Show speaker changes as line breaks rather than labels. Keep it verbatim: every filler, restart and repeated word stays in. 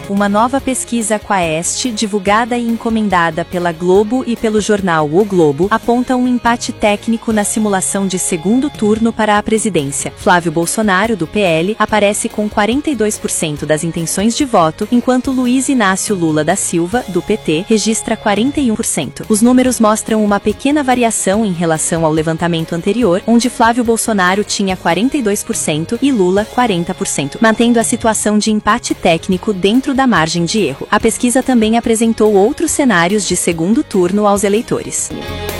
Uma nova pesquisa Quaest, divulgada e encomendada pela Globo e pelo jornal O Globo, aponta um empate técnico na simulação de segundo turno para a presidência. Flávio Bolsonaro, do P L, aparece com quarenta e dois por cento das intenções de voto, enquanto Luiz Inácio Lula da Silva, do P T, registra quarenta e um por cento. Os números mostram uma pequena variação em relação ao levantamento anterior, onde Flávio Bolsonaro tinha quarenta e dois por cento e Lula quarenta por cento, mantendo a situação de empate técnico dentro da margem de erro. A pesquisa também apresentou outros cenários de segundo turno aos eleitores.